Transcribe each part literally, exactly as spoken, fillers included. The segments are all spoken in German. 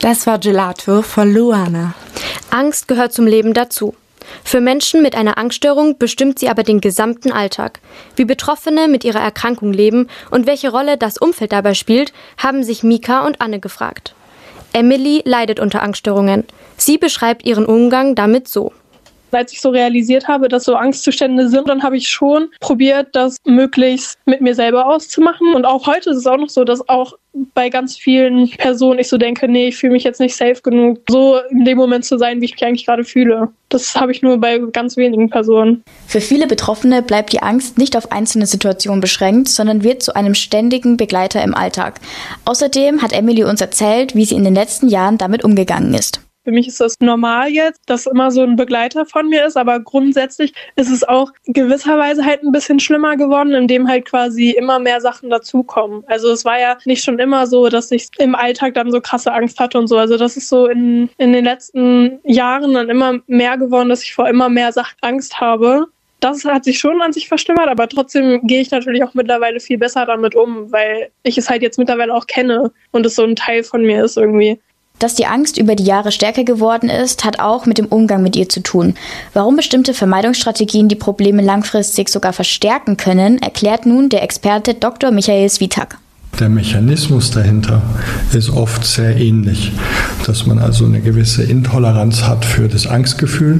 Das war Gelato von Luana. Angst gehört zum Leben dazu. Für Menschen mit einer Angststörung bestimmt sie aber den gesamten Alltag. Wie Betroffene mit ihrer Erkrankung leben und welche Rolle das Umfeld dabei spielt, haben sich Mika und Anne gefragt. Emily leidet unter Angststörungen. Sie beschreibt ihren Umgang damit so. Als ich so realisiert habe, dass so Angstzustände sind, dann habe ich schon probiert, das möglichst mit mir selber auszumachen. Und auch heute ist es auch noch so, dass auch bei ganz vielen Personen ich so denke, nee, ich fühle mich jetzt nicht safe genug, so in dem Moment zu sein, wie ich mich eigentlich gerade fühle. Das habe ich nur bei ganz wenigen Personen. Für viele Betroffene bleibt die Angst nicht auf einzelne Situationen beschränkt, sondern wird zu einem ständigen Begleiter im Alltag. Außerdem hat Emily uns erzählt, wie sie in den letzten Jahren damit umgegangen ist. Für mich ist das normal jetzt, dass immer so ein Begleiter von mir ist, aber grundsätzlich ist es auch gewisserweise halt ein bisschen schlimmer geworden, indem halt quasi immer mehr Sachen dazukommen. Also es war ja nicht schon immer so, dass ich im Alltag dann so krasse Angst hatte und so. Also das ist so in, in den letzten Jahren dann immer mehr geworden, dass ich vor immer mehr Sachen Angst habe. Das hat sich schon an sich verschlimmert, aber trotzdem gehe ich natürlich auch mittlerweile viel besser damit um, weil ich es halt jetzt mittlerweile auch kenne und es so ein Teil von mir ist irgendwie. Dass die Angst über die Jahre stärker geworden ist, hat auch mit dem Umgang mit ihr zu tun. Warum bestimmte Vermeidungsstrategien die Probleme langfristig sogar verstärken können, erklärt nun der Experte Doktor Michael Switak. Der Mechanismus dahinter ist oft sehr ähnlich, dass man also eine gewisse Intoleranz hat für das Angstgefühl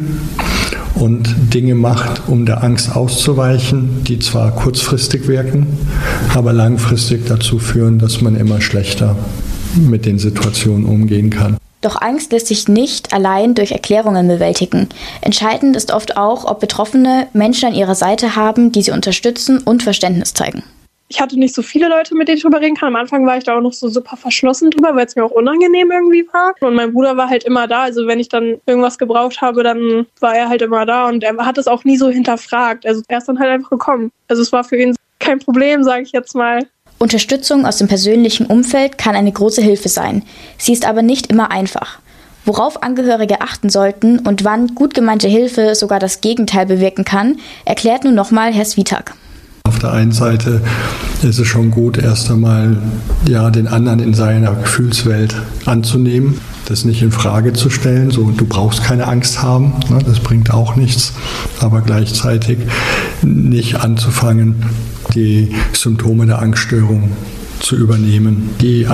und Dinge macht, um der Angst auszuweichen, die zwar kurzfristig wirken, aber langfristig dazu führen, dass man immer schlechter mit den Situationen umgehen kann. Doch Angst lässt sich nicht allein durch Erklärungen bewältigen. Entscheidend ist oft auch, ob Betroffene Menschen an ihrer Seite haben, die sie unterstützen und Verständnis zeigen. Ich hatte nicht so viele Leute, mit denen ich drüber reden kann. Am Anfang war ich da auch noch so super verschlossen drüber, weil es mir auch unangenehm irgendwie war. Und mein Bruder war halt immer da. Also wenn ich dann irgendwas gebraucht habe, dann war er halt immer da. Und er hat es auch nie so hinterfragt. Also er ist dann halt einfach gekommen. Also es war für ihn kein Problem, sage ich jetzt mal. Unterstützung aus dem persönlichen Umfeld kann eine große Hilfe sein. Sie ist aber nicht immer einfach. Worauf Angehörige achten sollten und wann gut gemeinte Hilfe sogar das Gegenteil bewirken kann, erklärt nun nochmal Herr Switak. Auf der einen Seite ist es schon gut, erst einmal ja, den anderen in seiner Gefühlswelt anzunehmen, das nicht in Frage zu stellen, so du brauchst keine Angst haben, ne, das bringt auch nichts, aber gleichzeitig nicht anzufangen, die Symptome der Angststörung zu übernehmen. Die